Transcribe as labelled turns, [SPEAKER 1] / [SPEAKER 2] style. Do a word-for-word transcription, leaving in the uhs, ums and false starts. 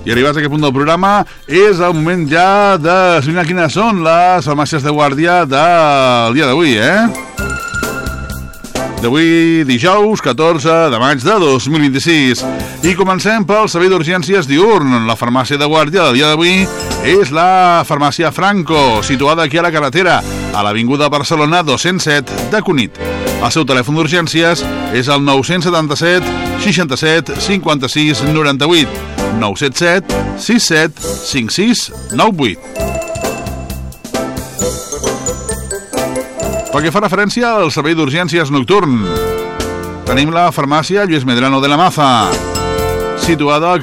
[SPEAKER 1] I arribats a aquest punt del programa, és el moment ja de esbrinar quines són les farmàcies de guàrdia del dia d'avui, eh? D'avui, dijous, catorze de maig de dos mil vint-i-sis. I comencem pel servei d'urgències diürn. La farmàcia de guàrdia del dia d'avui és la farmàcia Franco, situada aquí a la carretera, a l'avinguda Barcelona dos-cents set de Cunit. El seu telèfon d'urgències és el nou set set, seixanta-set, cinquanta-sis, noranta-vuit. nou set set, sis set, cinc sis, nou vuit. Pel que fa referència al servei d'urgències nocturn, tenim la farmàcia Lluís Medrano de la Maza, situada al